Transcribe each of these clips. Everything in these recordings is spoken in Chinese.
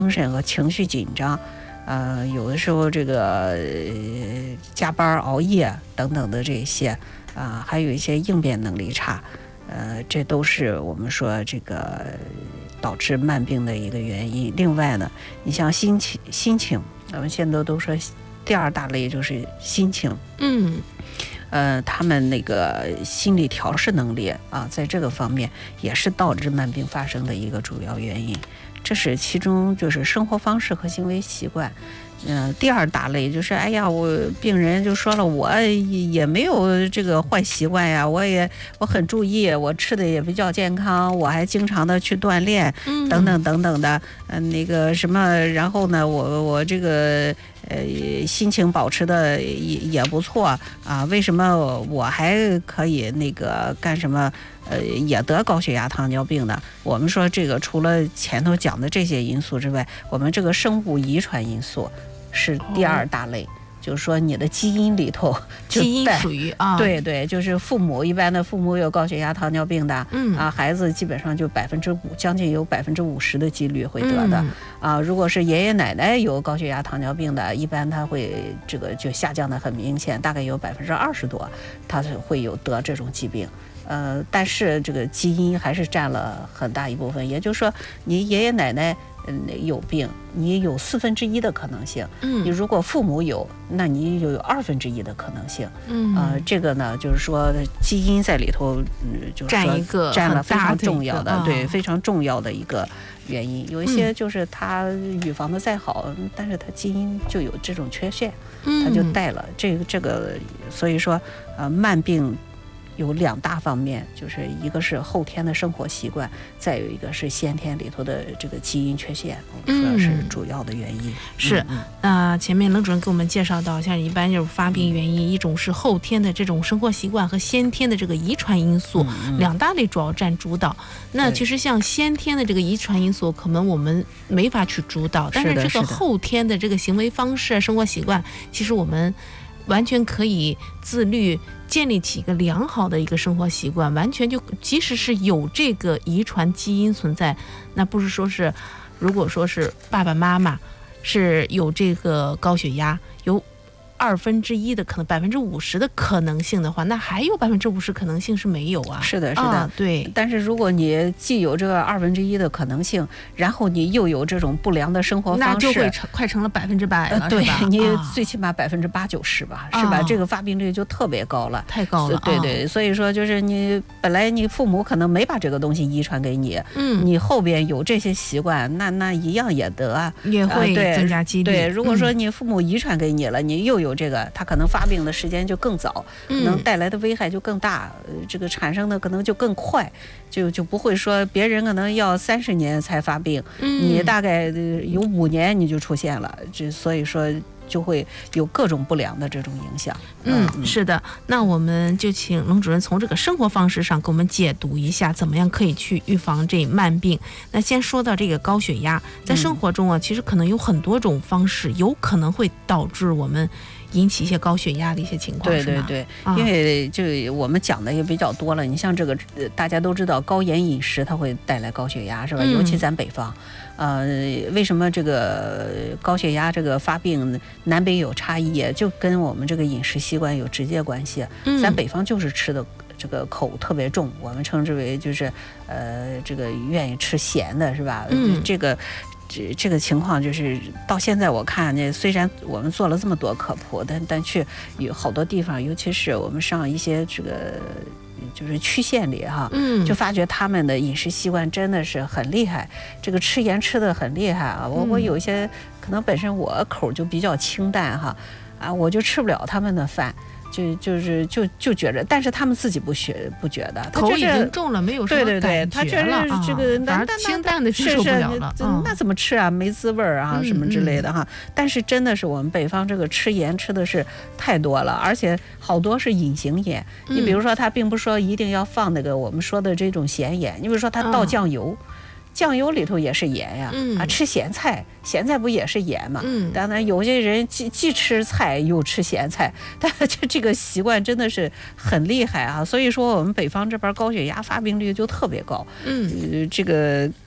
精神和情绪紧张，有的时候这个加班熬夜等等的这些，还有一些应变能力差，这都是我们说这个导致慢病的一个原因。另外呢，你像心情，我们现在都说第二大类就是心情，他们那个心理调试能力在这个方面也是导致慢病发生的一个主要原因。这是其中就是生活方式和行为习惯。第二大类就是我病人就说了，我也没有这个坏习惯呀，我很注意，我吃的也比较健康，我还经常的去锻炼，等等等等的，那个什么，然后呢，我这个心情保持的也不错为什么我还可以那个干什么？也得高血压、糖尿病的。我们说这个除了前头讲的这些因素之外，我们这个生物遗传因素是第二大类，就是说你的基因里头就基因属于对，就是父母一般的父母有高血压、糖尿病的，孩子基本上就5%，将近有50%的几率会得的如果是爷爷奶奶有高血压、糖尿病的，一般他会这个就下降的很明显，大概有20%多，他会有得这种疾病。但是这个基因还是占了很大一部分，也就是说，你爷爷奶奶有病，你有1/4的可能性。你如果父母有，那你有1/2的可能性。这个呢，就是说基因在里头，就是占了非常重要的，对，非常重要的一个原因。有一些就是他预防的再好，但是他基因就有这种缺陷，他就带了这个，所以说慢病有2大方面，就是一个是后天的生活习惯，再有一个是先天里头的这个基因缺陷，我们说是主要的原因。 是，前面冷主任给我们介绍到，像一般就是发病原因，一种是后天的这种生活习惯和先天的这个遗传因素，2大类主要占主导。那其实像先天的这个遗传因素，可能我们没法去主导，但是这个后天的这个行为方式、生活习惯，其实我们完全可以自律，建立起一个良好的一个生活习惯，完全就即使是有这个遗传基因存在，那不是说是如果说是爸爸妈妈是有这个高血压，有1/2的可能50%的可能性的话，那还有50%可能性是没有啊。 是的， 对。 但是如果你既有这个1/2的可能性，然后你又有这种不良的生活方式， 那就会快成了100%了， 对是吧？ 你最起码80%-90%吧，是吧？这个发病率就特别高了， 太高了。 对，所以说就是你本来你父母可能没把这个东西遗传给你，你后边有这些习惯，那一样也得也会增加几率。 对，如果说你父母遗传给你了，你又有这个，他可能发病的时间就更早，能带来的危害就更大，这个产生的可能就更快，就不会说别人可能要30年才发病，你大概有5年你就出现了，所以说就会有各种不良的这种影响。 是的，那我们就请冷主任从这个生活方式上给我们解读一下，怎么样可以去预防这慢病。那先说到这个高血压，在生活中其实可能有很多种方式，有可能会导致我们引起一些高血压的一些情况。 对，因为就我们讲的也比较多了，你像这个大家都知道高盐饮食它会带来高血压，是吧？尤其咱北方，为什么这个高血压这个发病南北有差异，就跟我们这个饮食习惯有直接关系。咱北方就是吃的这个口特别重，我们称之为就是这个愿意吃咸的，是吧？这个情况就是到现在我看呢，虽然我们做了这么多科普，但去有好多地方，尤其是我们上一些这个就是区县里就发觉他们的饮食习惯真的是很厉害，这个吃盐吃的很厉害啊。我有一些可能本身我口就比较清淡我就吃不了他们的饭。就觉着，但是他们自己不觉得， 口已经重了，没有什么感觉了， 这个反正清淡的接受不了了， 那怎么吃啊？没滋味什么之类的但是真的是我们北方这个吃盐吃的是太多了，而且好多是隐形盐。你比如说，他并不说一定要放那个我们说的这种咸盐，你比如说他倒酱油。酱油里头也是盐呀，吃咸菜不也是盐嘛？当然有些人既吃菜又吃咸菜，但这个习惯真的是很厉害所以说我们北方这边高血压发病率就特别高。这个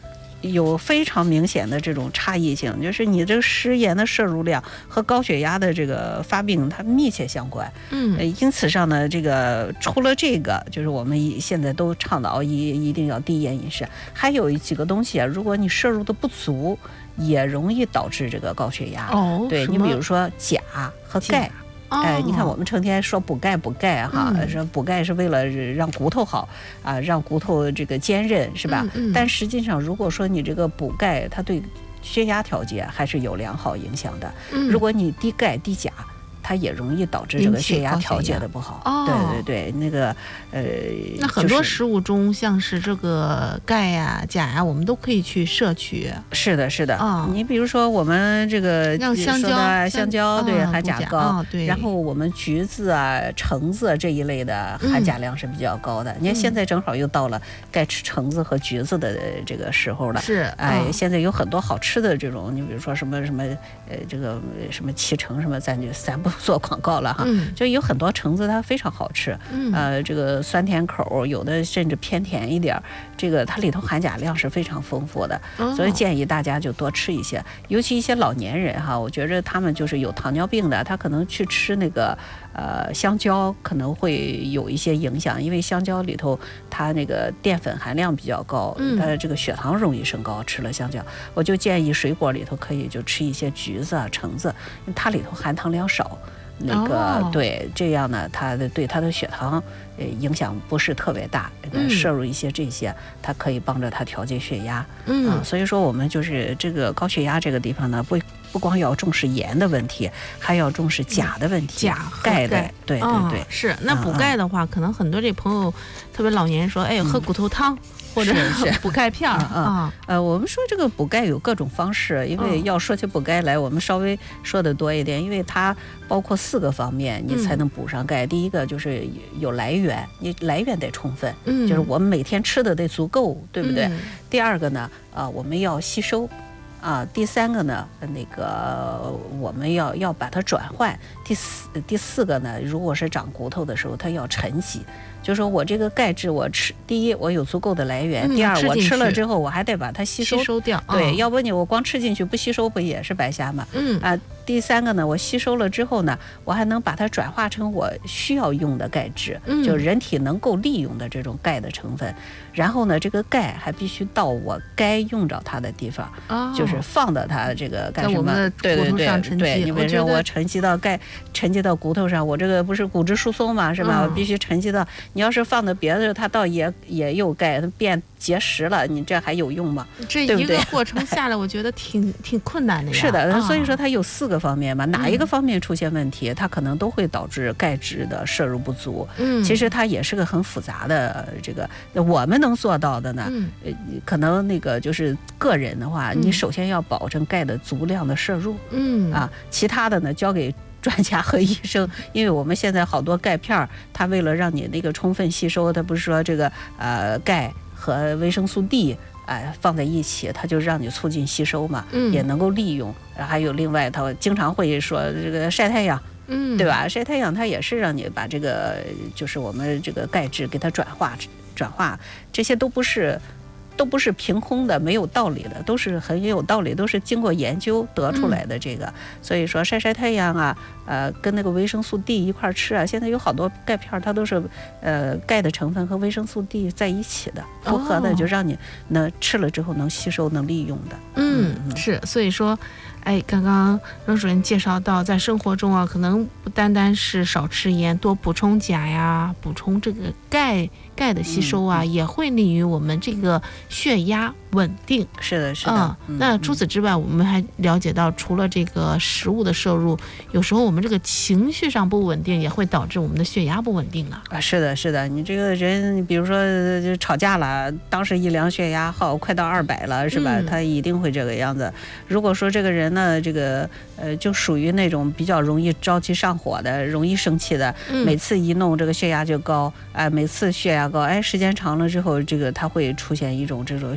有非常明显的这种差异性，就是你这个食盐的摄入量和高血压的这个发病它密切相关。因此上呢，这个除了这个，就是我们现在都倡导一定要低盐饮食，还有几个东西啊，如果你摄入的不足，也容易导致这个高血压。对，你比如说钾和钙。你看我们成天说补钙哈，说补钙是为了让骨头好啊，让骨头这个坚韧，是吧？但实际上，如果说你这个补钙，它对血压调节还是有良好影响的。如果你低钙低钾，它也容易导致这个血压调节的不好。对，那个那很多食物中，像是这个钙呀、钾呀，我们都可以去摄取。 是的。你比如说我们这个香蕉，对，含钾高。对。然后我们橘子啊、橙子这一类的含钾量是比较高的。你看现在正好又到了该吃橙子和橘子的这个时候了。是。现在有很多好吃的这种，你比如说什么这个什么脐橙什么，咱不做广告了哈，就有很多橙子它非常好吃，这个酸甜口，有的甚至偏甜一点，这个它里头含钾量是非常丰富的，所以建议大家就多吃一些，尤其一些老年人哈，我觉着他们就是有糖尿病的，他可能去吃那个香蕉可能会有一些影响，因为香蕉里头它那个淀粉含量比较高，它这个血糖容易升高，吃了香蕉，我就建议水果里头可以就吃一些橘子啊、橙子，它里头含糖量少。那个对，这样呢，它对它的血糖影响不是特别大。摄入一些这些，它可以帮着它调节血压。所以说我们就是这个高血压这个地方呢，不光要重视盐的问题，还要重视钾的问题， 钾和钙的。对。 是。那补钙的话，可能很多这朋友，特别老年人说，喝骨头汤。或者补钙片我们说这个补钙有各种方式，因为要说起补钙来，我们稍微说的多一点，因为它包括4个方面，你才能补上钙。第一个就是有来源，你来源得充分，就是我们每天吃的得足够，对不对？第二个呢，我们要吸收。第3个呢，那个我们要把它转换。第四个呢，如果是长骨头的时候，它要沉积，就是说我这个钙质我吃，第一我有足够的来源，第二我吃了之后我还得把它吸收掉。 对，要不我光吃进去不吸收，不也是白瞎吗？第3个呢，我吸收了之后呢，我还能把它转化成我需要用的钙质，就人体能够利用的这种钙的成分。然后呢，这个钙还必须到我该用着它的地方，就是放到它这个干什么？对，你比如说我沉积到钙，沉积到骨头上，我这个不是骨质疏松嘛，是吧？我必须沉积到。你要是放到别的，它倒也有钙，它变结实了，你这还有用吗？ 这一个过程下来，我觉得挺困难的呀。 是的，所以说它有4个方面嘛，哪一个方面出现问题，它可能都会导致钙质的摄入不足。其实它也是个很复杂的这个，我们能做到的呢，可能那个就是个人的话，你首先要保证钙的足量的摄入，其他的呢交给专家和医生，因为我们现在好多钙片，它为了让你那个充分吸收，它不是说这个钙和维生素 D。放在一起，它就让你促进吸收嘛，也能够利用。还有另外，他经常会说这个晒太阳，对吧？晒太阳它也是让你把这个就是我们这个钙质给它转化，这些都不是凭空的，没有道理的，都是很有道理，都是经过研究得出来的。这个，所以说晒太阳啊，跟那个维生素 D 一块吃啊。现在有好多钙片，它都是钙的成分和维生素 D 在一起的，复合的，就让你呢吃了之后能吸收、能利用的。 是，所以说。刚刚任主任介绍到，在生活中啊，可能不单单是少吃盐，多补充钾呀，补充这个钙的吸收啊，也会利于我们这个血压稳定。 是的。 那除此之外，我们还了解到，除了这个食物的摄入，有时候我们这个情绪上不稳定，也会导致我们的血压不稳定啊。 是的，你这个人，比如说吵架了，当时一量血压快到200了，是吧？他一定会这个样子。如果说这个人呢，这个就属于那种比较容易着急上火的，容易生气的，每次一弄这个血压就高，每次血压高，时间长了之后，这个他会出现一种这种血压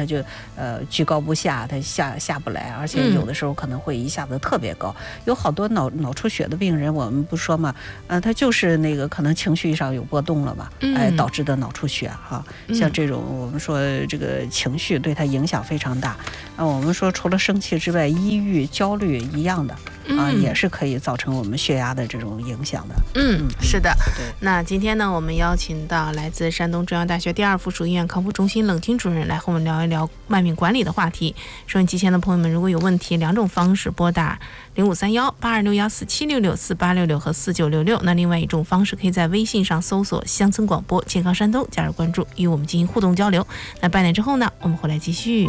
它就居高不下，它下不来，而且有的时候可能会一下子特别高。有好多脑出血的病人，我们不说嘛，他就是那个可能情绪上有波动了嘛，导致的脑出血哈。像这种我们说这个情绪对他影响非常大。我们说除了生气之外，抑郁、焦虑一样的。也是可以造成我们血压的这种影响的。 是的。那今天呢，我们邀请到来自山东中央大学第2附属医院康复中心冷清主任来和我们聊一聊慢病管理的话题。收音机前的朋友们，如果有问题，2种方式拨打0531-8261-4766、4866和4966。那另外一种方式，可以在微信上搜索乡村广播健康山东，加入关注，与我们进行互动交流。那半点之后呢，我们回来继续。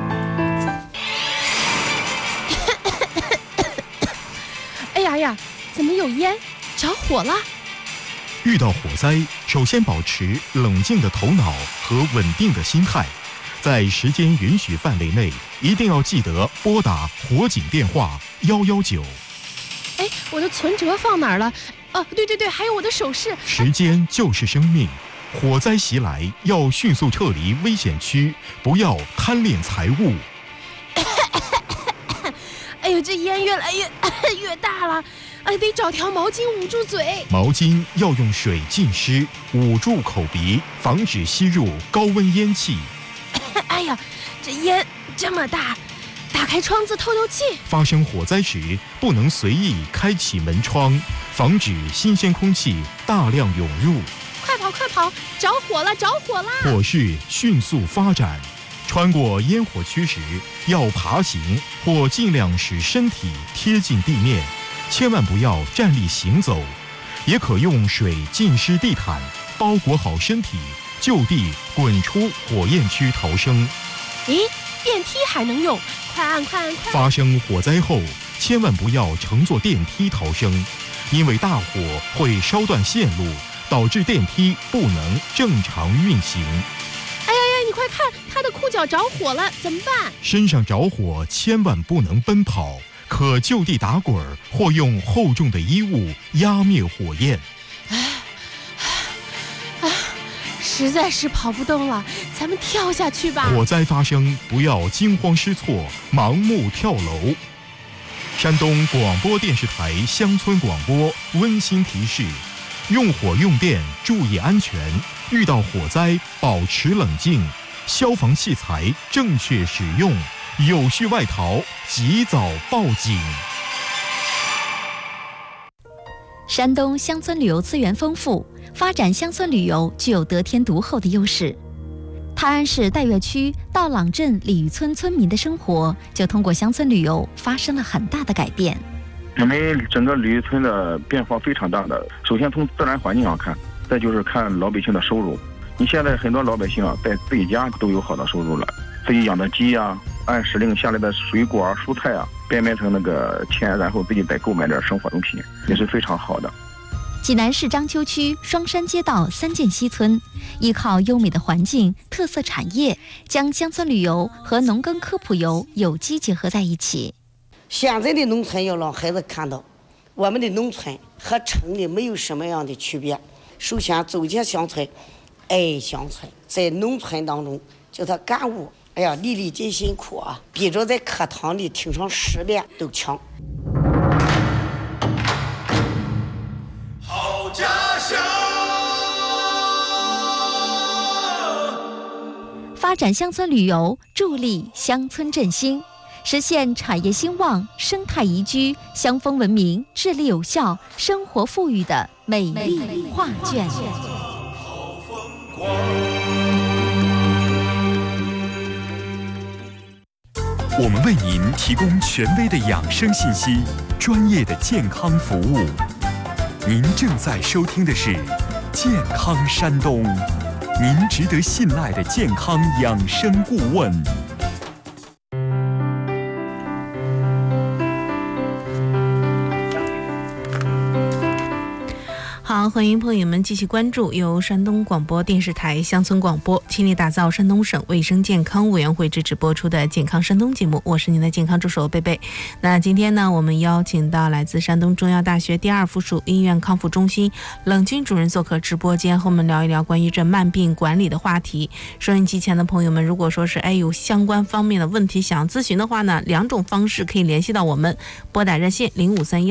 哎呀，怎么有烟？着火了！ 遇到火灾，首先保持冷静的头脑和稳定的心态，在时间允许范围内，一定要记得拨打火警电话119。 哎，我的存折放哪儿了？对，还有我的首饰。 时间就是生命，火灾袭来要迅速撤离危险区，不要贪恋财物。 哎呦，这烟越来越大了，得找条毛巾捂住嘴。 毛巾要用水浸湿，捂住口鼻，防止吸入高温烟气。 哎呀，这烟这么大，打开窗子透气。 发生火灾时，不能随意开启门窗，防止新鲜空气大量涌入。 快跑！着火了！ 火势迅速发展。穿过烟火区时，要爬行或尽量使身体贴近地面，千万不要站立行走。也可用水浸湿地毯，包裹好身体，就地滚出火焰区逃生。 咦，电梯还能用？快按！ 发生火灾后，千万不要乘坐电梯逃生，因为大火会烧断线路，导致电梯不能正常运行。 你快看，他的裤脚着火了，怎么办？ 身上着火千万不能奔跑，可就地打滚或用厚重的衣物压灭火焰。 实在是跑不动了，咱们跳下去吧。 火灾发生，不要惊慌失措，盲目跳楼。山东广播电视台乡村广播温馨提示：用火用电注意安全，遇到火灾保持冷静，消防器材正确使用，有序外逃及早报警。 山东乡村旅游资源丰富，发展乡村旅游具有得天独厚的优势。泰安市岱岳区道朗镇鲤鱼村村民的生活就通过乡村旅游发生了很大的改变。 我们整个鲤鱼村的变化非常大的，首先从自然环境上看，再就是看老百姓的收入。你现在很多老百姓在自己家都有好的收入了，自己养的鸡按时令下来的水果蔬菜变成那个钱，然后自己再购买点生活用品，也是非常好的。 济南市章丘区双山街道三涧西村，依靠优美的环境、特色产业，将乡村旅游和农耕科普游有机结合在一起。 现在的农村要让孩子看到，我们的农村和城里没有什么样的区别。首先走进乡村，爱乡村，在农村当中叫他干物，粒粒皆辛苦比着在课堂里听上10遍都强。 好家乡， 发展乡村旅游，助力乡村振兴，实现产业兴旺、生态宜居、乡风文明、治理有效、生活富裕的美丽画卷。 好风光。 我们为您提供权威的养生信息，专业的健康服务。您正在收听的是《健康山东》，您值得信赖的健康养生顾问。 好， 好，欢迎朋友们继续关注由山东广播电视台乡村广播倾力打造山东省卫生健康委员会支持播出的健康山东节目，我是您的健康助手贝贝。那今天呢，我们邀请到来自山东中药大学第2附属医院康复中心冷军主任做客直播间，和我们聊一聊关于这慢病管理的话题。收音机前的朋友们，如果说是有相关方面的问题想咨询的话呢，2种方式可以联系到我们，拨打热线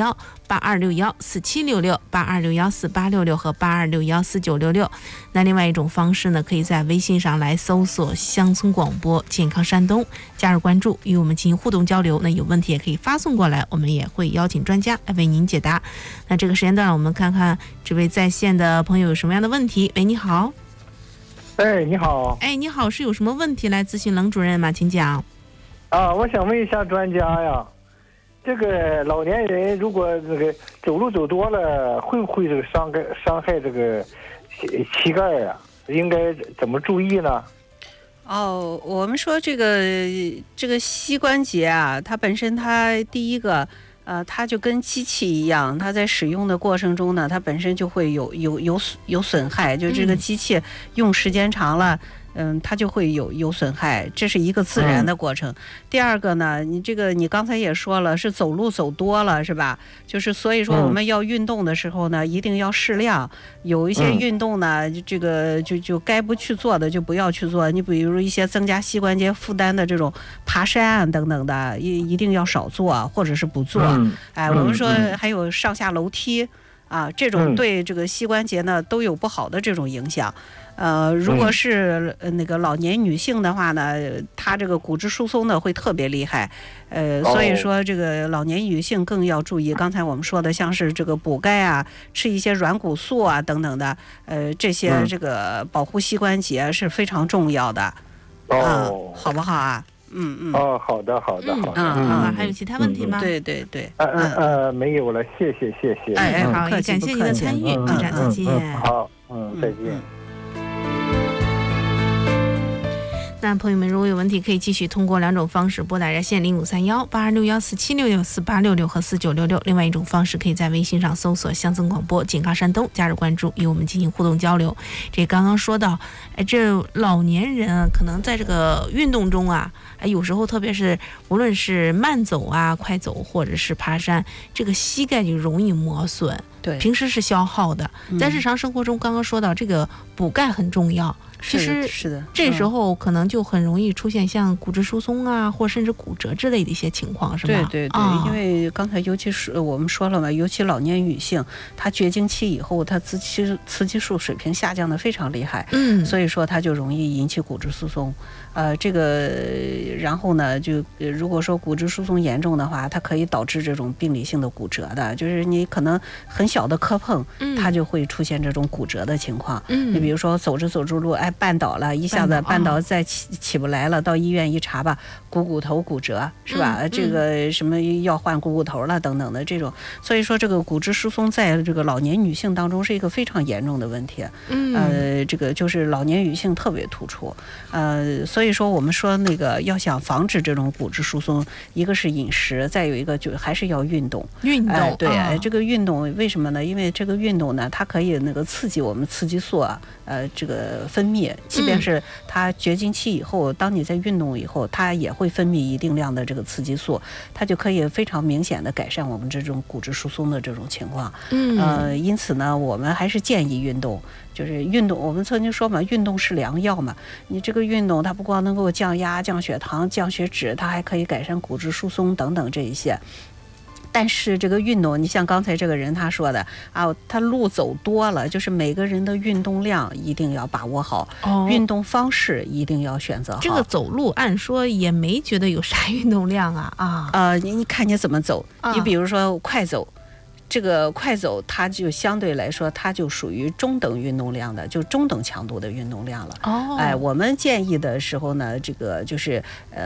053182614766、82614866和82614966。那另外一种方式呢，可以在微信上来搜索乡村广播健康山东，加入关注，与我们进行互动交流。那有问题也可以发送过来，我们也会邀请专家来为您解答。那这个时间段我们看看这位在线的朋友有什么样的问题。喂，你好。 你好。 你好，是有什么问题来咨询冷主任吗？请讲。 我想问一下专家呀，这个老年人如果这个走路走多了，会不会这个伤害这个膝盖啊？应该怎么注意呢？ 我们说这个膝关节啊，它本身它第一个它就跟机器一样，它在使用的过程中呢，它本身就会有损害，就这个机器用时间长了。它就会有损害，这是一个自然的过程。第二个呢，你刚才也说了，是走路走多了，是吧？就是所以说我们要运动的时候呢，一定要适量。有一些运动呢，这个就该不去做的就不要去做。你比如一些增加膝关节负担的这种爬山等等的，一定要少做，或者是不做。我们说还有上下楼梯啊，这种对这个膝关节呢都有不好的这种影响。如果是那个老年女性的话呢，她这个骨质疏松呢会特别厉害，所以说这个老年女性更要注意。刚才我们说的，像是这个补钙啊，吃一些软骨素啊等等的，这些这个保护膝关节是非常重要的。好不好啊？ 好的。 还有其他问题吗？ 对。 没有了，谢谢。 好，也感谢您的参与，再见。 好，再见。 那朋友们，如果有问题，可以继续通过2种方式拨打热线053182614766和4966。另外一种方式，可以在微信上搜索乡村广播健康山东，加入关注，与我们进行互动交流。这刚刚说到，这老年人啊，可能在这个运动中啊，有时候特别是无论是慢走啊、快走，或者是爬山，这个膝盖就容易磨损。 对， 平时是消耗的，在日常生活中，刚刚说到这个补钙很重要。其实是的， 这时候可能就很容易出现像骨质疏松啊，或甚至骨折之类的一些情况，是吧？ 对，因为刚才尤其是我们说了嘛，尤其老年女性，她绝经期以后，她雌激素水平下降的非常厉害，所以说她就容易引起骨质疏松。然后呢，就如果说骨质疏松严重的话，它可以导致这种病理性的骨折的，就是你可能很小的磕碰，它就会出现这种骨折的情况。你比如说走着路，绊倒了，一下子绊倒再起不来了，到医院一查吧，股头骨折，是吧？这个什么要换股骨头了等等的这种，所以说这个骨质疏松在这个老年女性当中是一个非常严重的问题。这个就是老年女性特别突出。所以说我们说那个要想防止这种骨质疏松，一个是饮食，再有一个就还是要运动。对，这个运动为什么呢？因为这个运动呢，它可以那个刺激我们雌激素啊，这个分泌，即便是它绝经期以后，当你在运动以后，它也会分泌一定量的这个雌激素，它就可以非常明显的改善我们这种骨质疏松的这种情况。因此呢，我们还是建议运动。就是运动，我们曾经说嘛，运动是良药嘛。你这个运动，它不光能够降压、降血糖、降血脂，它还可以改善骨质疏松等等这一些。但是这个运动，你像刚才这个人他说的啊，他路走多了，就是每个人的运动量一定要把握好，运动方式一定要选择好。 这个走路按说也没觉得有啥运动量你看你怎么走，你比如说快走。这个快走它就相对来说它就属于中等运动量的，就中等强度的运动量了。我们建议的时候呢，这个就是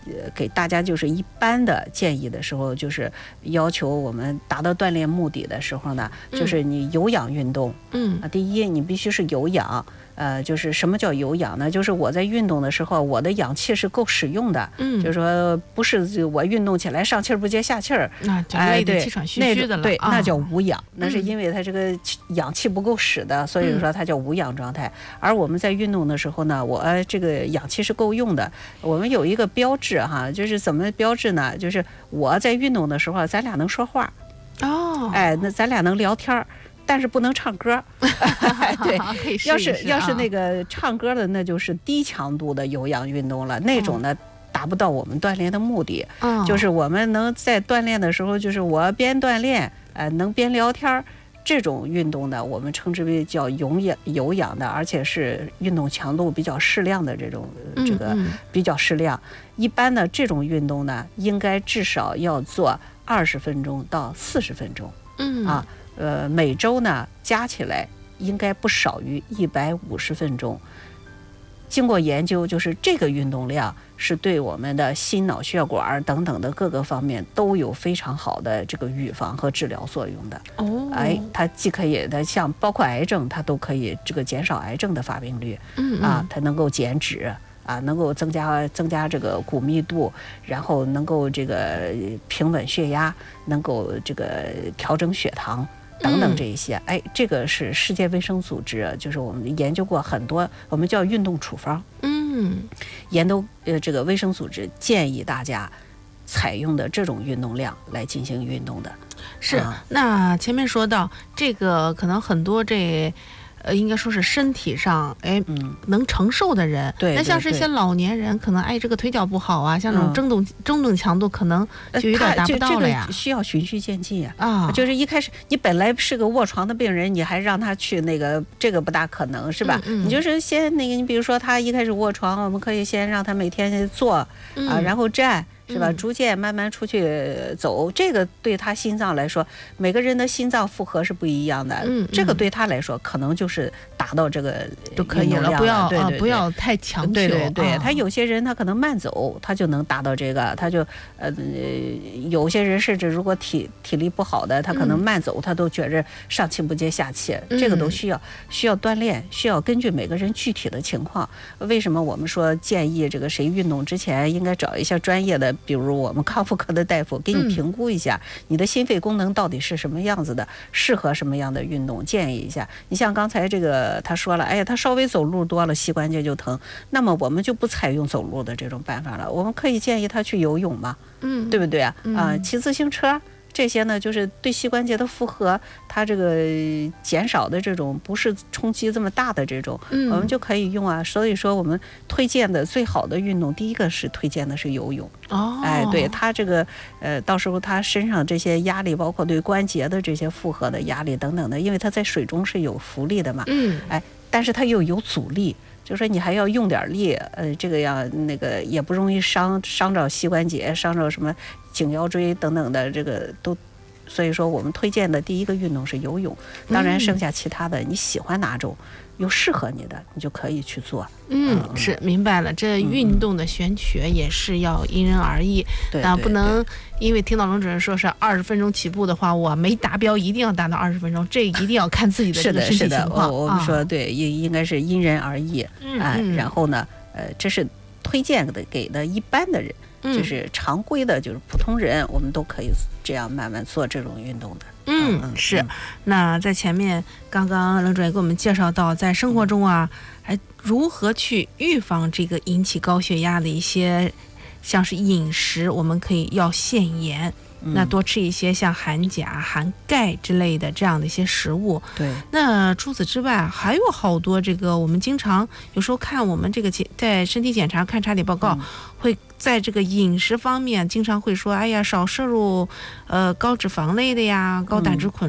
给大家就是一般的建议的时候，就是要求我们达到锻炼目的的时候呢，就是你有氧运动。第一，你必须是有氧。就是什么叫有氧呢？就是我在运动的时候，我的氧气是够使用的。就是说不是我运动起来上气儿不接下气儿， 累得气喘吁吁的了。 对，那叫无氧，那是因为它这个氧气不够使的，所以说它叫无氧状态。而我们在运动的时候呢，我这个氧气是够用的。我们有一个标志哈，就是怎么标志呢？就是我在运动的时候，咱俩能说话。那咱俩能聊天。但是不能唱歌。对，要是那个唱歌的，那就是低强度的有氧运动了，那种呢达不到我们锻炼的目的。就是我们能在锻炼的时候，就是我边锻炼，能边聊天，这种运动呢，我们称之为叫有氧的，而且是运动强度比较适量的这种，这个比较适量。一般的这种运动呢，应该至少要做20分钟到40分钟。每周呢加起来应该不少于150分钟。经过研究，就是这个运动量是对我们的心脑血管等等的各个方面都有非常好的这个预防和治疗作用的。它既可以的像包括癌症，它都可以这个减少癌症的发病率。它能够减脂。能够增加这个骨密度，然后能够这个平稳血压，能够这个调整血糖等等这一些。这个是世界卫生组织，就是我们研究过很多，我们叫运动处方。研究这个卫生组织建议大家采用的这种运动量来进行运动的。 是。那前面说到这个，可能很多应该说是身体上能承受的人。那像是一些老年人，可能这个腿脚不好啊，像这种中等强度可能就有点达不到了呀。 需要循序渐进呀。就是一开始你本来是个卧床的病人，你还让他去那个，这个不大可能，是吧？你就是先那个，你比如说他一开始卧床，我们可以先让他每天坐然后站。是吧？逐渐慢慢出去走，这个对他心脏来说，每个人的心脏负荷是不一样的。这个对他来说，可能就是达到这个就可以了，不要太强求。 对，他有些人他可能慢走，他就能达到这个。他就有些人甚至如果体力不好的，他可能慢走，他都觉着上气不接下气。这个都需要锻炼，需要根据每个人具体的情况。为什么我们说建议这个谁运动之前应该找一下专业的？比如我们康复科的大夫给你评估一下你的心肺功能到底是什么样子的，适合什么样的运动，建议一下。你像刚才这个他说了，他稍微走路多了膝关节就疼，那么我们就不采用走路的这种办法了，我们可以建议他去游泳嘛，对不对啊？骑自行车。这些呢，就是对膝关节的负荷，它这个减少的这种不是冲击这么大的这种，我们就可以用啊。所以说，我们推荐的最好的运动，第一个是推荐的是游泳。对它这个到时候它身上这些压力，包括对关节的这些负荷的压力等等的，因为它在水中是有浮力的嘛，但是它又有阻力。就说你还要用点力，这个样那个也不容易伤着膝关节，伤着什么颈腰椎等等的，这个都，所以说我们推荐的第一个运动是游泳。当然，剩下其他的你喜欢哪种，又适合你的，你就可以去做。 是明白了。这运动的选取也是要因人而异，不能因为听到龙主任说是20分钟起步的话，我没达标，一定要达到20分钟，这一定要看自己的这个身体情况。 我们说对，应该是因人而异。然后呢，这是推荐给的一般的人。就是常规的，就是普通人，我们都可以这样慢慢做这种运动的。 是。那在前面刚刚冷主任给我们介绍到，在生活中还如何去预防这个引起高血压的一些，像是饮食，我们可以要限盐。那多吃一些像含钾、含钙之类的这样的一些食物。 对。 那除此之外，还有好多这个我们经常有时候看我们这个在身体检查看查体报告，会在这个饮食方面经常会说，少摄入高脂肪类的呀，高胆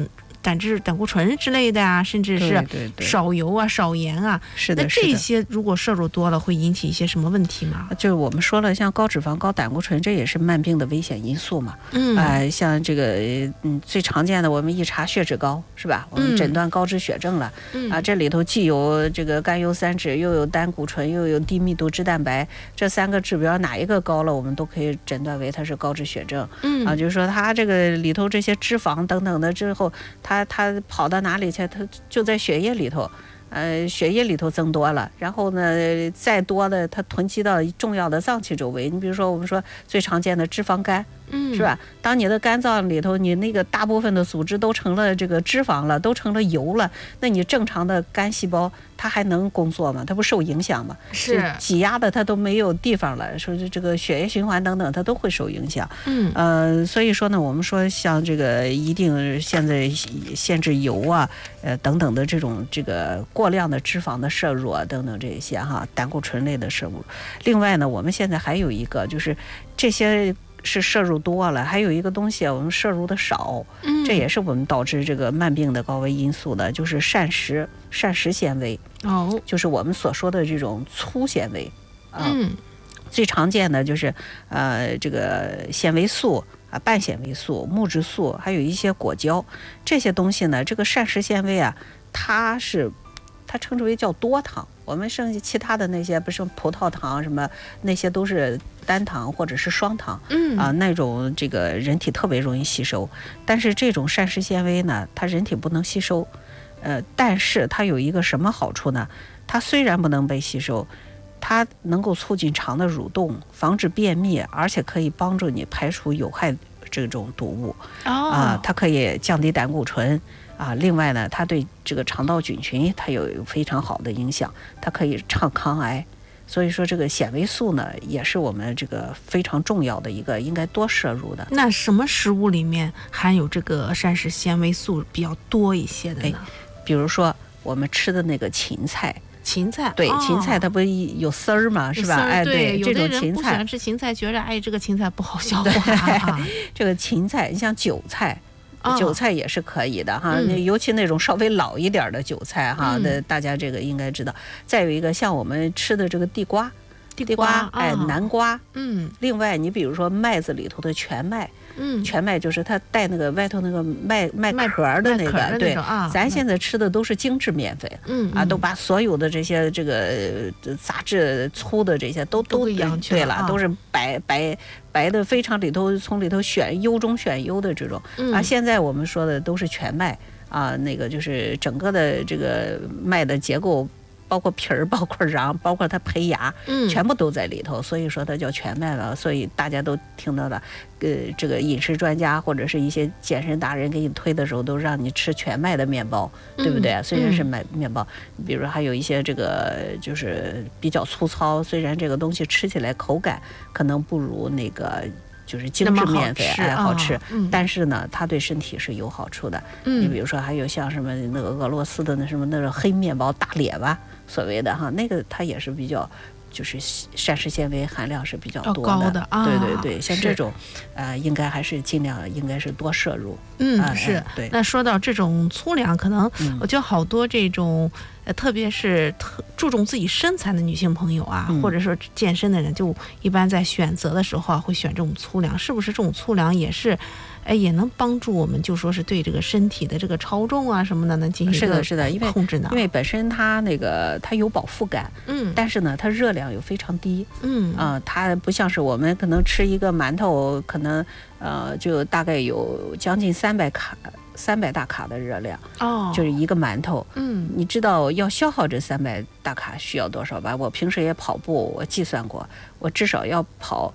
胆固醇之类的啊，甚至是对少油啊、少盐啊。 是的， 那这些如果摄入多了，会引起一些什么问题吗？ 就是我们说了，像高脂肪、高胆固醇，这也是慢病的危险因素嘛。像这个最常见的，我们一查血脂高是吧？我们诊断高脂血症了。这里头既有这个甘油三酯，又有胆固醇，又有低密度脂蛋白，这3个指标哪一个高了，我们都可以诊断为它是高脂血症。就是说它这个里头这些脂肪等等的之后，它跑到哪里去？它就在血液里头。血液里头增多了，然后呢，再多的它囤积到重要的脏器周围。你比如说，我们说最常见的脂肪肝，是吧？当你的肝脏里头，你那个大部分的组织都成了这个脂肪了，都成了油了，那你正常的肝细胞它还能工作吗？它不受影响吗？ 是挤压的它都没有地方了，说这个血液循环等等，它都会受影响。所以说呢，我们说像这个一定现在限制油啊，等等的这个过量的脂肪的摄入啊，等等这些哈，胆固醇类的摄入。另外呢，我们现在还有一个就是这些是摄入多了，还有一个东西我们摄入的少，这也是我们导致这个慢病的高危因素的，就是膳食纤维，就是我们所说的这种粗纤维最常见的就是这个纤维素啊、半纤维素、木质素，还有一些果胶，这些东西呢，这个膳食纤维啊，它称之为叫多糖。我们剩下其他的那些不是葡萄糖什么，那些都是单糖或者是双糖，那种这个人体特别容易吸收。但是这种膳食纤维呢，它人体不能吸收，但是它有一个什么好处呢？它虽然不能被吸收，它能够促进肠的蠕动，防止便秘，而且可以帮助你排除有害这种毒物。它可以降低胆固醇。另外呢，它对这个肠道菌群它有非常好的影响，它可以抗癌。所以说这个纤维素呢，也是我们这个非常重要的一个应该多摄入的。 那什么食物里面含有这个膳食纤维素比较多一些的呢？ 比如说我们吃的那个芹菜。对，芹菜它不有丝儿吗？是吧？对，这种芹菜。有的人不喜欢吃芹菜，觉着这个芹菜不好消化。 这个芹菜，你像韭菜。韭菜也是可以的哈，尤其那种稍微老一点的韭菜哈，大家这个应该知道。再有一个像我们吃的这个地瓜，南瓜，另外你比如说麦子里头的全麦，全麦就是它带那个外头那个麦壳的那个，对，咱现在吃的都是精致面粉，都把所有的这些这个杂质粗的这些都养去对了，都是白的非常从里头选优中选优的这种现在我们说的都是全麦那个就是整个的这个麦的结构。包括皮儿，包括瓤，包括它胚芽，全部都在里头，所以说它叫全麦了。所以大家都听到了，这个饮食专家或者是一些健身达人给你推的时候，都让你吃全麦的面包，对不对？虽然是面包，比如还有一些这个就是比较粗糙，虽然这个东西吃起来口感可能不如那个。就是精致面粉好吃，但是呢，它对身体是有好处的。你比如说，还有像什么那个俄罗斯的那种黑面包大列巴，所谓的哈，那个它也是比较，就是膳食纤维含量是比较多的。对，像这种，应该还是尽量应该是多摄入。 是。 对。 那说到这种粗粮，可能我觉得好多这种。特别是注重自己身材的女性朋友啊，或者说健身的人，就一般在选择的时候会选这种粗粮。是不是这种粗粮也是，也能帮助我们，就说是对这个身体的这个超重啊什么的能进行一个控制呢？ 因为本身它它有饱腹感，但是呢，它热量又非常低，它不像是我们可能吃一个馒头，可能就大概有将近300大卡的热量，就是一个馒头。你知道要消耗这300大卡需要多少吧？我平时也跑步，我计算过，我至少要跑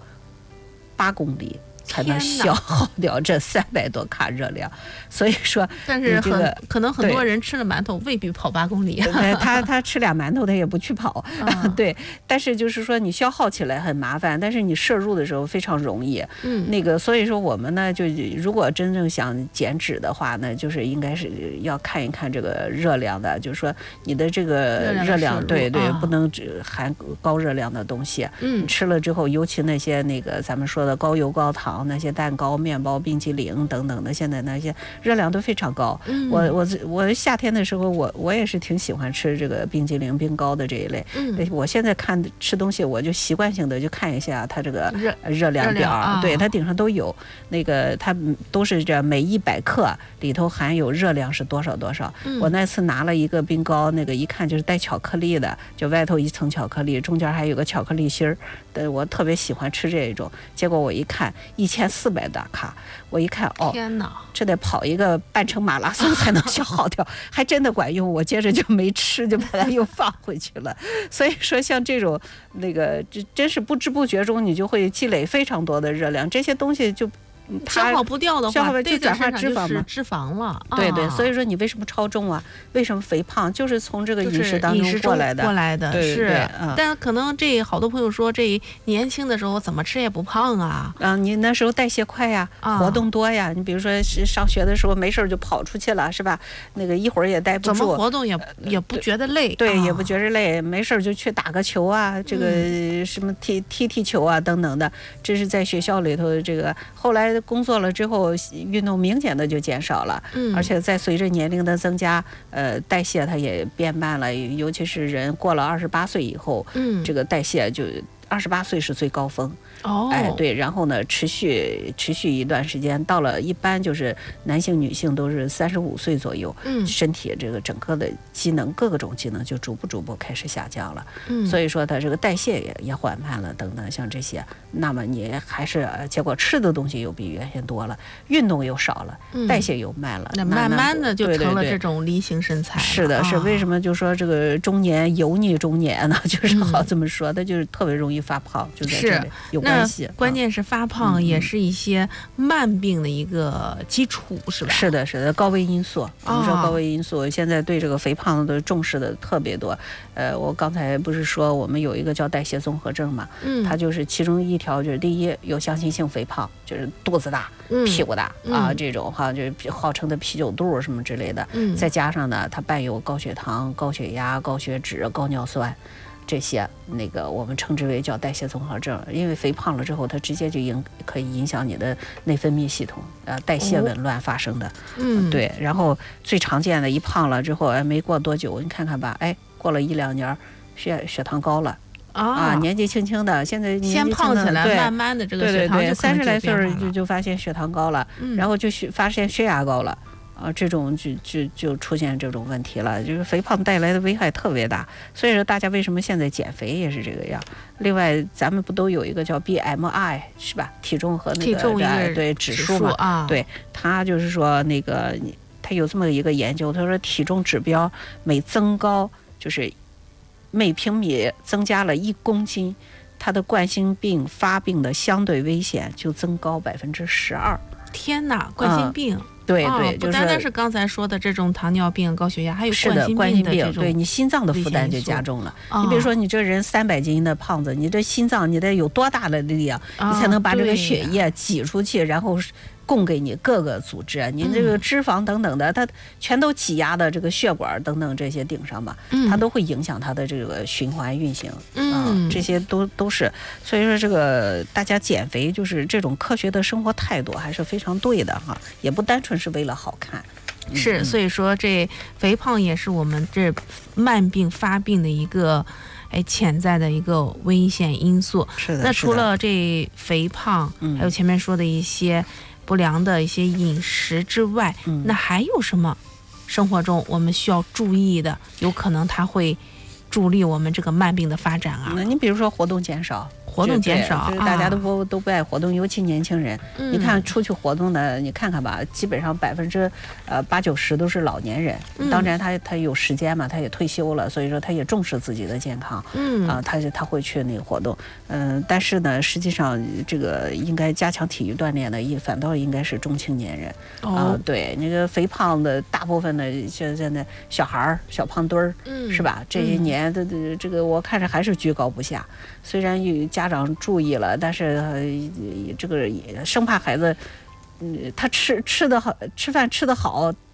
8公里。才能消耗掉这300多卡热量，所以说， 但是可能很多人吃了馒头未必跑8公里。 他吃2馒头他也不去跑，对。但是就是说你消耗起来很麻烦，但是你摄入的时候非常容易。那个所以说我们呢，就如果真正想减脂的话呢，就是应该是要看一看这个热量的，就是说你的这个热量，对，不能只含高热量的东西。你吃了之后，尤其那些那个咱们说的高油高糖。 糖、那些蛋糕、面包、冰淇淋等等的，现在那些热量都非常高。我夏天的时候，我也是挺喜欢吃这个冰淇淋、冰糕的这一类。我现在看吃东西，我就习惯性的就看一下它这个热量表，对，它顶上都有那个，它都是这每100克里头含有热量是多少多少。我那次拿了一个冰糕，那个一看就是带巧克力的，就外头一层巧克力，中间还有个巧克力芯儿。我特别喜欢吃这一种，结果我一看1400大卡，我一看天哪， 这得跑一个半程马拉松才能消耗掉，还真的管用。我接着就没吃，就把它又放回去了。所以说像这种那个，真是不知不觉中你就会积累非常多的热量，这些东西就消耗不掉的话， 消耗就转化脂肪嘛， 脂肪了。 对对，所以说你为什么超重啊？为什么肥胖？就是从这个饮食当中过来的。 对是。但可能这好多朋友说，这年轻的时候怎么吃也不胖啊。 你那时候代谢快呀，活动多呀。你比如说是上学的时候没事就跑出去了，是吧？那个一会儿也待不住， 怎么活动也不觉得累。 对，也不觉得累，没事就去打个球啊，这个什么踢球啊等等的。这是在学校里头这个，后来工作了之后，运动明显的就减少了，而且在随着年龄的增加，代谢它也变慢了，尤其是人过了28岁以后，这个代谢就28岁是最高峰。对，然后呢，持续一段时间，到了一般就是男性、女性都是35岁左右，身体这个整个的机能，各种机能就逐步开始下降了。所以说它这个代谢也缓慢了，等等，像这些，那么你还是结果吃的东西又比原先多了，运动又少了，代谢又慢了， 那慢慢的就成了这种梨形身材。 是的，是为什么就说这个中年油腻中年呢？就是好这么说，它就是特别容易发胖，就在这里有关系。 关键是发胖也是一些慢病的一个基础，是吧？ 是的，是的，高危因素。我们说高危因素，现在对这个肥胖的重视的特别多。我刚才不是说我们有一个叫代谢综合症嘛？它就是其中一条就是第一有向心性肥胖，就是肚子大、屁股大啊这种哈，就是号称的啤酒肚什么之类的。再加上呢，它伴有高血糖、高血压、高血脂、高尿酸。这些那个我们称之为叫代谢综合症，因为肥胖了之后，它直接就可以影响你的内分泌系统，代谢紊乱发生的。对。然后最常见的，一胖了之后，没过多久，你看看吧，过了1-2年，血糖高了。年纪轻轻的，现在先胖起来，慢慢的这个血糖就 30来岁就发现血糖高了，然后就发现血压高了。这种就出现这种问题了，就是肥胖带来的危害特别大。所以说大家为什么现在减肥也是这个样。另外咱们不都有一个叫 BMI 是吧？体重和那个对指数嘛，对，它就是说那个它有这么一个研究，他说体重指标每增高就是每平米增加了1公斤，它的冠心病发病的相对危险就增高12%。 天哪，冠心病！ 对对， 不单单是刚才说的这种糖尿病、高血压，还有冠心病的对你心脏的负担就加重了。你比如说，你这人300斤的胖子，你这心脏你得有多大的力量，你才能把这个血液挤出去，然后供给你各个组织，你这个脂肪等等的，它全都挤压的这个血管等等这些顶上嘛，它都会影响它的这个循环运行。这些都是，所以说这个大家减肥就是这种科学的生活态度还是非常对的哈，也不单纯是为了好看。 是，所以说这肥胖也是我们这慢病发病的一个潜在的一个危险因素。 是的。 那除了这肥胖，还有前面说的一些不良的一些饮食之外，那还有什么生活中我们需要注意的？有可能它会助力我们这个慢病的发展啊。 你比如说活动减少， 就是大家都不爱活动，尤其年轻人。你看出去活动的，你看看吧，基本上80%-90%都是老年人。当然他有时间嘛，他也退休了，所以说他也重视自己的健康。他会去那个活动。但是呢，实际上这个应该加强体育锻炼的，反倒应该是中青年人。对，那个肥胖的大部分的现在小孩儿、小胖墩儿，是吧？这些年的这个我看着还是居高不下。虽然有家长注意了，但是这个生怕孩子，他吃饭吃得好，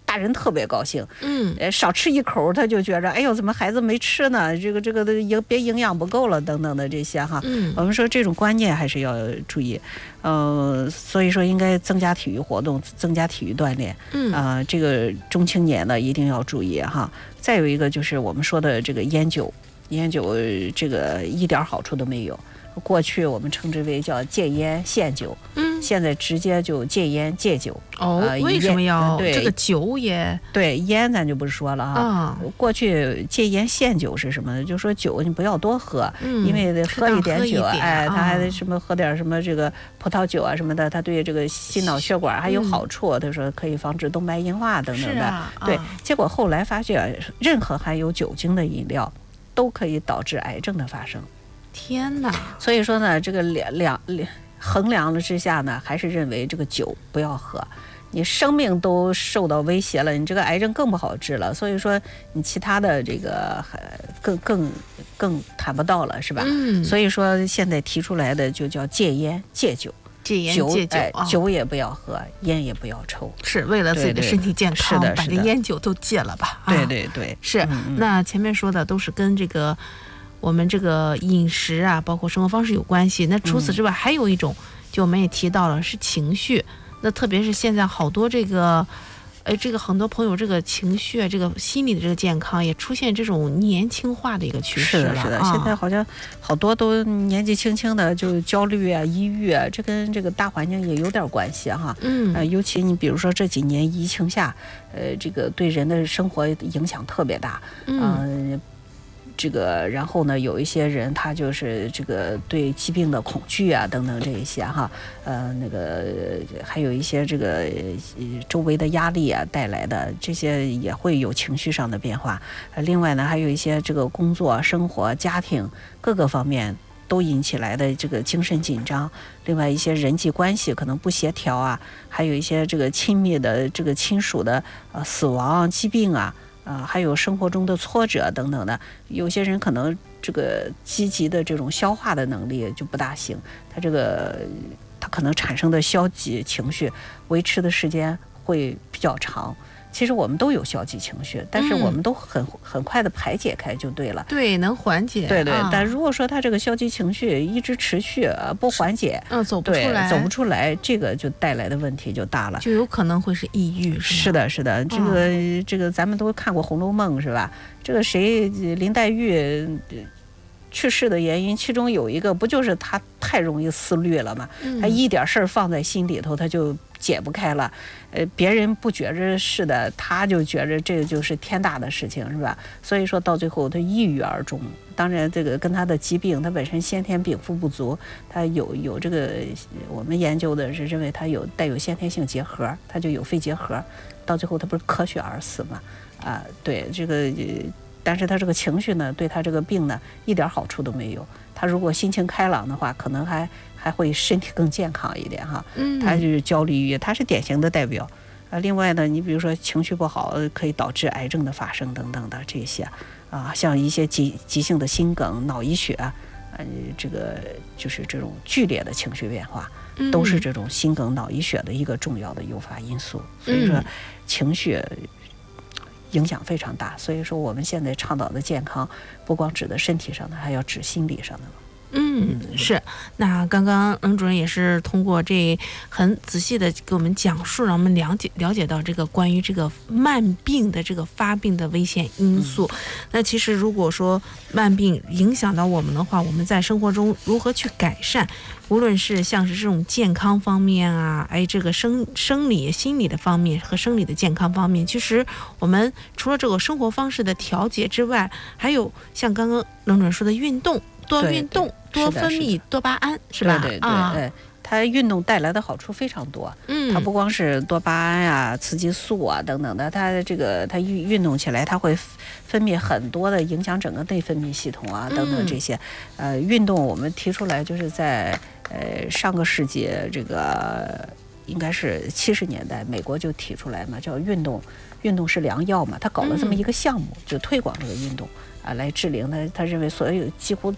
大人特别高兴， 嗯， 少吃一口他就觉着，哎呦，怎么孩子没吃呢？这个的别营养不够了等等的这些哈。我们说这种观念还是要注意，所以说应该增加体育活动，增加体育锻炼。这个中青年呢一定要注意哈。再有一个就是我们说的这个烟酒这个一点好处都没有。过去我们称之为叫戒烟限酒，现在直接就戒烟戒酒。 为什么要对这个酒也对烟咱就不说了啊。过去戒烟限酒是什么呢？就说酒你不要多喝，因为喝一点酒，他还得什么喝点什么这个葡萄酒啊什么的，他对这个心脑血管还有好处。他说可以防止动脉硬化等等的。对，结果后来发现，任何含有酒精的饮料都可以导致癌症的发生。 天哪！ 所以说呢，这个衡量了之下呢，还是认为这个酒不要喝，你生命都受到威胁了，你这个癌症更不好治了。所以说你其他的这个更谈不到了，是吧？所以说现在提出来的就叫戒烟戒酒。 戒烟戒酒， 酒也不要喝，烟也不要抽， 是为了自己的身体健康，把这烟酒都戒了吧？ 对， 是。那前面说的都是跟这个我们这个饮食啊，包括生活方式有关系。那除此之外，还有一种，就我们也提到了是情绪。那特别是现在好多这个很多朋友这个情绪这个心理的这个健康也出现这种年轻化的一个趋势了。 是的，现在好像好多都年纪轻轻的就焦虑啊、抑郁啊，这跟这个大环境也有点关系哈。尤其你比如说这几年疫情下，这个对人的生活影响特别大。这个然后呢，有一些人他就是这个对疾病的恐惧啊等等这一些哈，还有一些这个周围的压力啊带来的这些也会有情绪上的变化。另外呢，还有一些这个工作、生活、家庭各个方面都引起来的这个精神紧张。另外一些人际关系可能不协调啊，还有一些这个亲密的这个亲属的死亡、疾病啊。还有生活中的挫折等等的，有些人可能这个积极的这种消化的能力就不大行，他可能产生的消极情绪维持的时间会比较长。其实我们都有消极情绪，但是我们都很快的排解开就对了。 对，能缓解。 对，但如果说他这个消极情绪一直持续不缓解，走不出来，这个就带来的问题就大了， 就有可能会是抑郁。 是的，这个咱们都看过《红楼梦》是吧？这个林黛玉去世的原因，其中有一个不就是他太容易思虑了吗？他一点事儿放在心里头，他就解不开了。别人不觉着是的，他就觉着这个就是天大的事情，是吧？所以说到最后他抑郁而终。当然，这个跟他的疾病，他本身先天禀赋不足，他有这个我们研究的是认为他带有先天性结核，他就有肺结核，到最后他不是咳血而死嘛？对这个。但是他这个情绪呢，对他这个病呢一点好处都没有。他如果心情开朗的话，可能还会身体更健康一点哈。他就是焦虑抑郁，他是典型的代表。另外呢，你比如说情绪不好，可以导致癌症的发生等等的这些像一些急性的心梗、脑溢血，这个就是这种剧烈的情绪变化，都是这种心梗、脑溢血的一个重要的诱发因素。所以说，情绪影响非常大，所以说我们现在倡导的健康，不光指的身体上的，还要指心理上的。 是。那刚刚冷主任也是通过这很仔细的给我们讲述，让我们了解到这个关于这个慢病的这个发病的危险因素。那其实如果说慢病影响到我们的话，我们在生活中如何去改善？无论是像是这种健康方面啊，这个生理、心理的方面和生理的健康方面，其实我们除了这个生活方式的调节之外，还有像刚刚冷主任说的运动，多运动，多分泌多巴胺，是吧？ 对，它运动带来的好处非常多。它不光是多巴胺啊、雌激素啊等等的，它运动起来，它会分泌很多的影响整个内分泌系统啊等等这些。运动我们提出来就是在上个世纪这个应该是70年代，美国就提出来嘛，叫运动是良药嘛，他搞了这么一个项目，就推广这个运动来治疗他认为所有几乎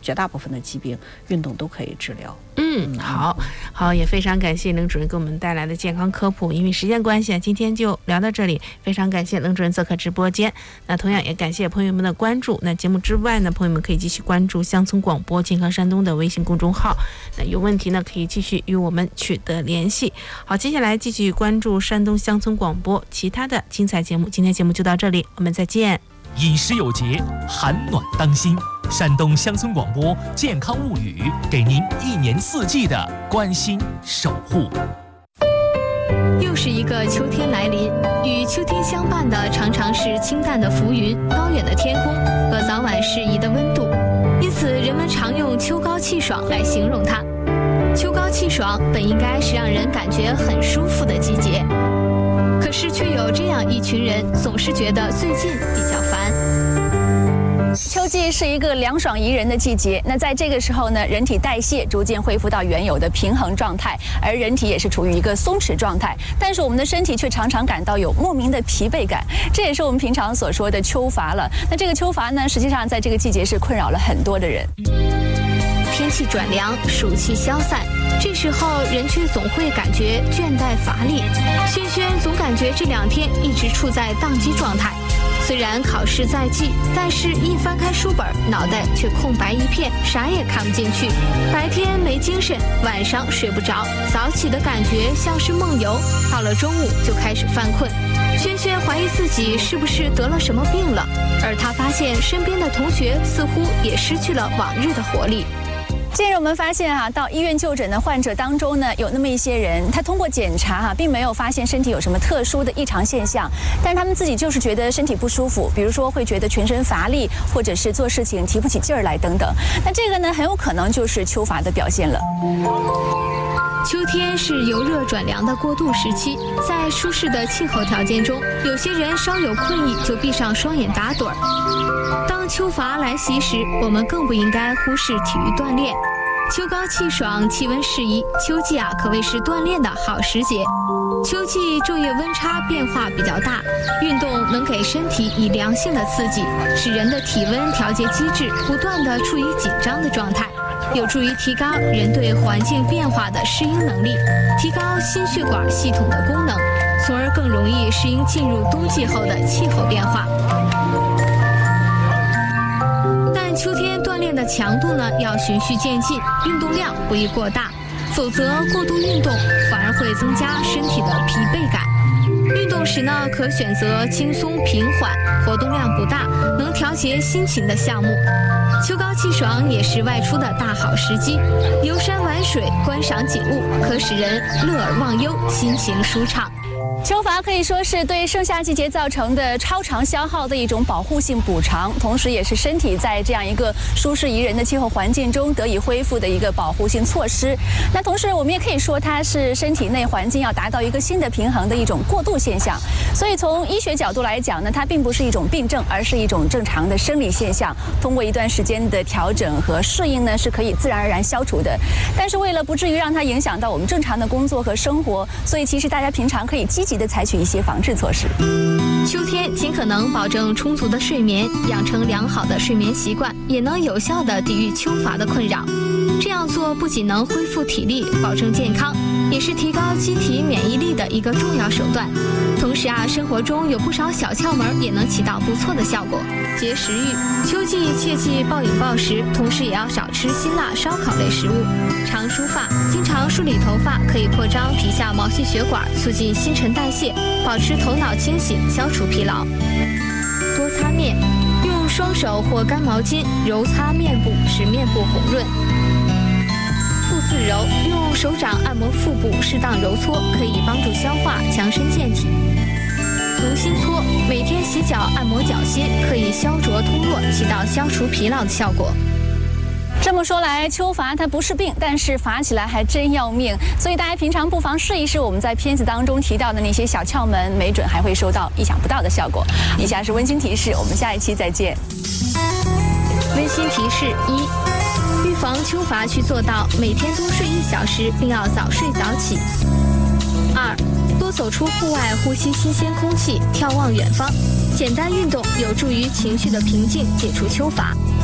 绝大部分的疾病，运动都可以治疗。 好，也非常感谢冷主任给我们带来的健康科普。因为时间关系，今天就聊到这里。非常感谢冷主任做客直播间。那同样也感谢朋友们的关注。那节目之外呢，朋友们可以继续关注乡村广播健康山东的微信公众号。那有问题呢，可以继续与我们取得联系。好，接下来继续关注山东乡村广播其他的精彩节目。今天节目就到这里，我们再见。 饮食有节，寒暖当心。山东乡村广播健康物语，给您1年4季的关心守护。 又是一个秋天来临，与秋天相伴的常常是清淡的浮云、高远的天空和早晚适宜的温度，因此人们常用秋高气爽来形容它。秋高气爽本应该是让人感觉很舒服的季节，可是却有这样一群人总是觉得最近比较烦。 秋季是一个凉爽宜人的季节，那在这个时候呢，人体代谢逐渐恢复到原有的平衡状态，而人体也是处于一个松弛状态，但是我们的身体却常常感到有莫名的疲惫感，这也是我们平常所说的秋乏了。那这个秋乏呢，实际上在这个季节是困扰了很多的人。 天气转凉，暑气消散，这时候人却总会感觉倦怠乏力。轩轩总感觉这2天一直处在宕机状态。虽然考试在即，但是一翻开书本，脑袋却空白一片，啥也看不进去。白天没精神，晚上睡不着，早起的感觉像是梦游，到了中午就开始犯困。轩轩怀疑自己是不是得了什么病了，而他发现身边的同学似乎也失去了往日的活力。 近日我们发现到医院就诊的患者当中呢，有那么一些人，他通过检查并没有发现身体有什么特殊的异常现象，但是他们自己就是觉得身体不舒服，比如说会觉得全身乏力，或者是做事情提不起劲儿来等等。那这个呢，很有可能就是秋乏的表现了。 秋天是由热转凉的过渡时期，在舒适的气候条件中，有些人稍有困意就闭上双眼打盹儿。当秋乏来袭时，我们更不应该忽视体育锻炼。秋高气爽，气温适宜，秋季可谓是锻炼的好时节。秋季昼夜温差变化比较大，运动能给身体以良性的刺激，使人的体温调节机制不断地处于紧张的状态，有助于提高人对环境变化的适应能力，提高心血管系统的功能，从而更容易适应进入冬季后的气候变化。但秋天锻炼的强度呢，要循序渐进，运动量不宜过大，否则过度运动反而会增加身体的疲惫感。运动时呢，可选择轻松平缓、活动量不大、能调节心情的项目。秋高气爽也是外出的大好时机，游山玩水、观赏景物，可使人乐而忘忧，心情舒畅。 秋乏可以说是对盛夏季节造成的超长消耗的一种保护性补偿，同时也是身体在这样一个舒适宜人的气候环境中得以恢复的一个保护性措施。那同时我们也可以说它是身体内环境要达到一个新的平衡的一种过渡现象。所以从医学角度来讲呢，它并不是一种病症，而是一种正常的生理现象，通过一段时间的调整和适应呢，是可以自然而然消除的。但是为了不至于让它影响到我们正常的工作和生活，所以其实大家平常可以积极的采取一些防治措施。 秋天尽可能保证充足的睡眠，养成良好的睡眠习惯，也能有效地抵御秋乏的困扰。这样做不仅能恢复体力，保证健康，也是提高机体免疫力的一个重要手段。同时生活中有不少小窍门也能起到不错的效果。节食欲，秋季切忌暴饮暴食，同时也要少吃辛辣烧烤类食物。常梳发，经常梳理头发可以扩张皮下毛细血管，促进新陈代谢，保持头脑清醒，消除疲劳。多擦面，用双手或干毛巾揉擦面部，使面部红润。腹自揉，用手掌按摩腹部，适当揉搓，可以帮助消化，强身健体。足心搓，每天洗脚按摩脚心，可以消浊通络，起到消除疲劳的效果。 这么说来，秋乏它不是病，但是乏起来还真要命。所以大家平常不妨试一试我们在片子当中提到的那些小窍门，没准还会收到意想不到的效果。以下是温馨提示，我们下一期再见。 温馨提示1：预防秋乏需做到每天多睡1小时，并要早睡早起。2：多走出户外，呼吸新鲜空气，眺望远方。简单运动有助于情绪的平静，解除秋乏。